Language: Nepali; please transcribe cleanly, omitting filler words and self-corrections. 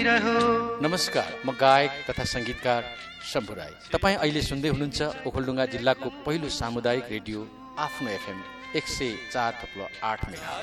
रह्यो। नमस्कार, म गायक तथा संगीतकार शम्भु राई। तपाईँ अहिले सुन्दै हुनुहुन्छ ओखलढुङ्गा जिल्लाको पहिलो सामुदायिक रेडियो आफ्नो FM 104.8 मेगा।